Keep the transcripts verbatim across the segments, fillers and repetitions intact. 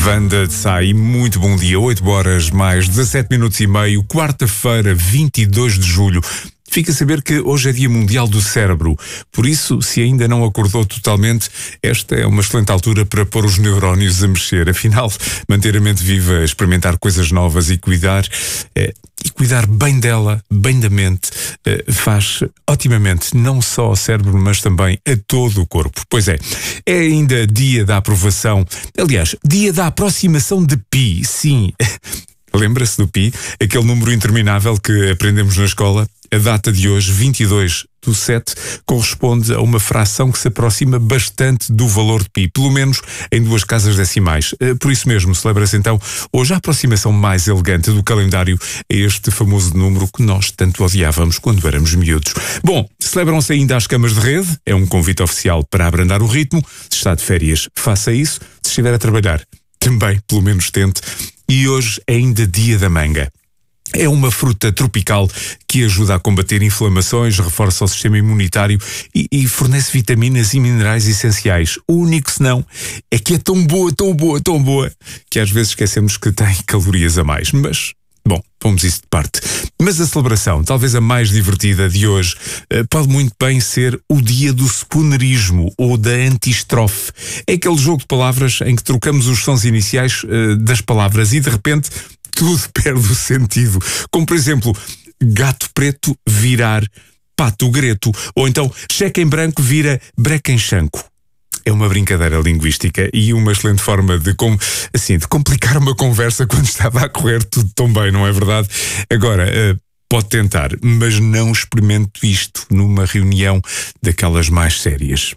Wanda de Sai, muito bom dia, oito horas mais dezassete minutos e meio, quarta-feira, vinte e dois de julho. Fica a saber que hoje é Dia Mundial do Cérebro. Por isso, se ainda não acordou totalmente, esta é uma excelente altura para pôr os neurónios a mexer. Afinal, manter a mente viva, experimentar coisas novas e cuidar, é, e cuidar bem dela, bem da mente, é, faz otimamente não só ao cérebro, mas também a todo o corpo. Pois é, é ainda dia da aprovação, aliás, dia da aproximação de pi, sim. Lembra-se do pi? Aquele número interminável que aprendemos na escola? A data de hoje, vinte e dois do sete, corresponde a uma fração que se aproxima bastante do valor de pi, pelo menos em duas casas decimais. Por isso mesmo, celebra-se então hoje a aproximação mais elegante do calendário a este famoso número que nós tanto odiávamos quando éramos miúdos. Bom, celebram-se ainda as camas de rede, é um convite oficial para abrandar o ritmo. Se está de férias, faça isso. Se estiver a trabalhar, também, pelo menos tente. E hoje é ainda dia da manga. É uma fruta tropical que ajuda a combater inflamações, reforça o sistema imunitário e, e fornece vitaminas e minerais essenciais. O único senão é que é tão boa, tão boa, tão boa, que às vezes esquecemos que tem calorias a mais. Mas, bom, pomos isso de parte. Mas a celebração, talvez a mais divertida de hoje, pode muito bem ser o dia do spoonerismo ou da antistrofe. É aquele jogo de palavras em que trocamos os sons iniciais uh, das palavras e de repente tudo perde o sentido. Como, por exemplo, gato preto virar pato greto. Ou então, cheque em branco vira breca em chanco. É uma brincadeira linguística e uma excelente forma de, com, assim, de complicar uma conversa quando estava a correr tudo tão bem, não é verdade? Agora, uh, pode tentar, mas não experimente isto numa reunião daquelas mais sérias.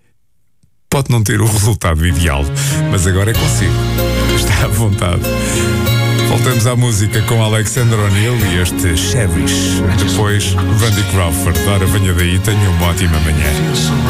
Pode não ter o resultado ideal, mas agora é consigo. Está à vontade. Voltamos à música com Alexander O'Neill e este Cherish. Depois, Randy Crawford. Ora, venha daí, tenha uma ótima manhã.